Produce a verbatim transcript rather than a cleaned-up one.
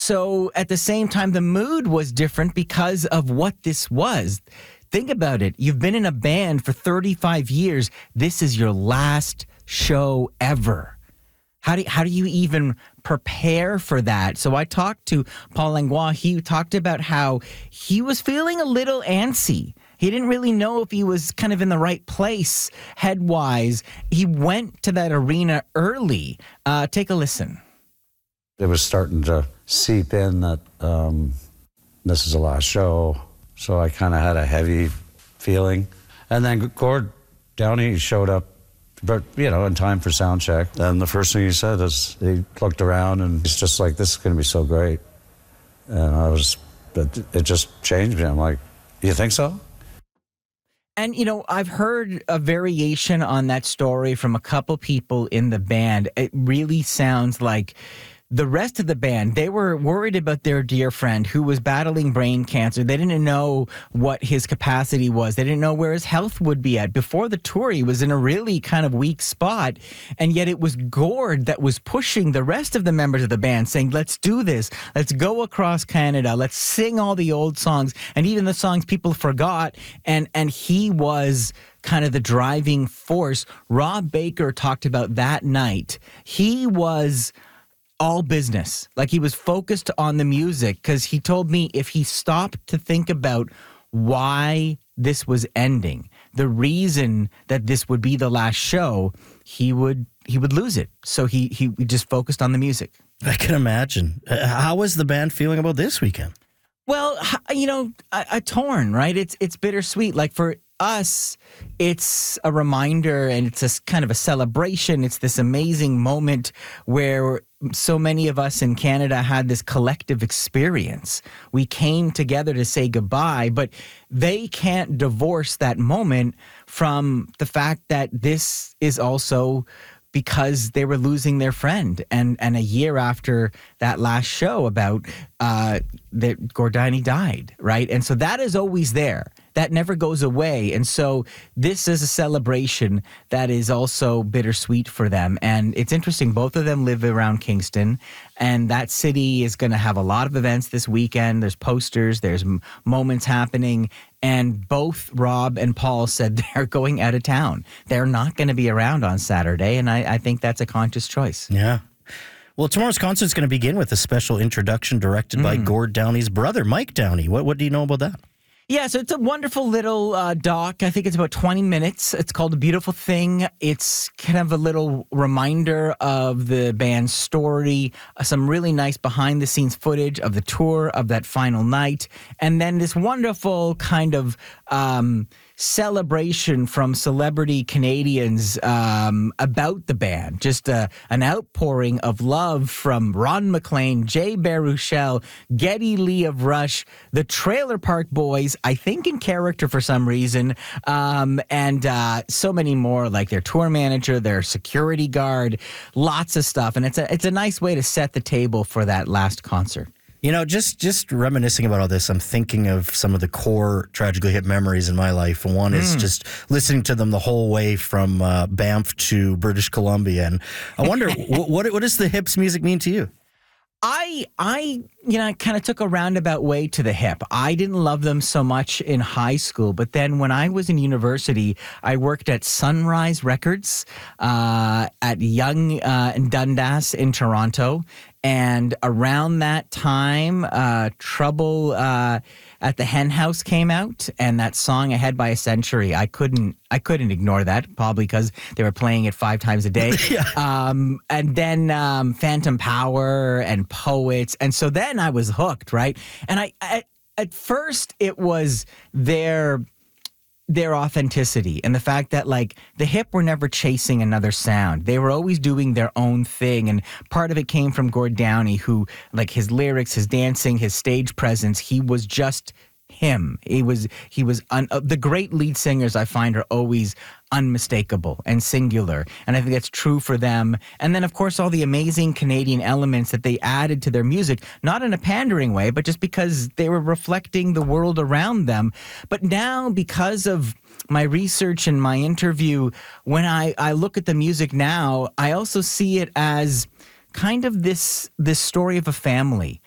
So at the same time, the mood was different because of what this was. Think about it. You've been in a band for thirty-five years. This is your last show ever. How do, how do you even prepare for that? So I talked to Paul Langlois. He talked about how he was feeling a little antsy. He didn't really know if he was kind of in the right place head-wise. He went to that arena early. Uh, take a listen. It was starting to seep in that um, this is the last show. So I kind of had a heavy feeling. And then Gord Downie showed up, but you know, in time for sound check. And the first thing he said is he looked around and he's just like, this is going to be so great. And I was, but it just changed me. I'm like, you think so? And, you know, I've heard a variation on that story from a couple people in the band. It really sounds like the rest of the band, they were worried about their dear friend who was battling brain cancer. They didn't know what his capacity was. They didn't know where his health would be at. Before the tour, he was in a really kind of weak spot. And yet it was Gord that was pushing the rest of the members of the band, saying, let's do this. Let's go across Canada. Let's sing all the old songs and even the songs people forgot. And, and he was kind of the driving force. Rob Baker talked about that night. He was all business. Like he was focused on the music because he told me if he stopped to think about why this was ending, the reason that this would be the last show, he would he would lose it. So he he just focused on the music. I can imagine. Uh, how was the band feeling about this weekend? Well, you know, a, a torn, right? It's it's bittersweet. Like for us, it's a reminder and it's a kind of a celebration. It's this amazing moment where so many of us in Canada had this collective experience. We came together to say goodbye, but they can't divorce that moment from the fact that this is also because they were losing their friend. And and a year after that last show about uh, that Gord Downie died, right? And so that is always there. That never goes away. And so this is a celebration that is also bittersweet for them. And it's interesting, both of them live around Kingston, and that city is going to have a lot of events this weekend. There's posters, there's m- moments happening. And both Rob and Paul said they're going out of town. They're not going to be around on Saturday. And I, I think that's a conscious choice. Yeah. Well, tomorrow's concert is going to begin with a special introduction directed mm. by Gord Downie's brother, Mike Downie. What, what do you know about that? Yeah, so it's a wonderful little uh, doc. I think it's about twenty minutes. It's called A Beautiful Thing. It's kind of a little reminder of the band's story, uh, some really nice behind-the-scenes footage of the tour, of that final night, and then this wonderful kind of um, celebration from celebrity Canadians um, about the band. Just uh, an outpouring of love from Ron McLean, Jay Baruchel, Geddy Lee of Rush, the Trailer Park Boys, I think in character for some reason, um, and uh, so many more, like their tour manager, their security guard, lots of stuff. And it's a it's a nice way to set the table for that last concert. You know, just just reminiscing about all this, I'm thinking of some of the core Tragically Hip memories in my life. One is mm. just listening to them the whole way from uh, Banff to British Columbia. And I wonder, what, what what does the Hips music mean to you? I, I, you know, kind of took a roundabout way to the Hip. I didn't love them so much in high school, but then when I was in university, I worked at Sunrise Records uh, at Yonge uh, and Dundas in Toronto. And around that time, uh, Trouble uh, at the Hen House came out, and that song "Ahead by a Century." I couldn't, I couldn't ignore that, probably because they were playing it five times a day. yeah. um, and then um, Phantom Power and Poets, and so then I was hooked, right? And I, I at first it was their. their authenticity and the fact that like the Hip were never chasing another sound. They were always doing their own thing. And part of it came from Gord Downie, who like his lyrics, his dancing, his stage presence, he was just him. He was, he was, un- uh, the great lead singers I find are always unmistakable and singular. And I think that's true for them. And then, of course, all the amazing Canadian elements that they added to their music, not in a pandering way, but just because they were reflecting the world around them. But now, because of my research and my interview, when I, I look at the music now, I also see it as kind of this this story of a family.